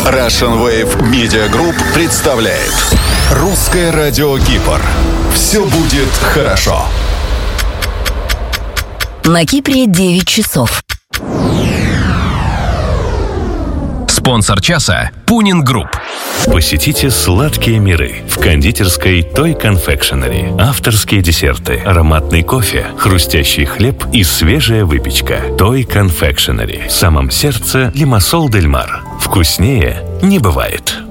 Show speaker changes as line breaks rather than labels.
Russian Wave Media Group представляет Русское радио Кипр. Все будет хорошо.
На Кипре 9 часов.
Спонсор часа – Пунин Групп.
Посетите сладкие миры в кондитерской Той Confectionery. Авторские десерты, ароматный кофе, хрустящий хлеб и свежая выпечка. Той Confectionery. В самом сердце Лимассол дель Мар. Вкуснее не бывает.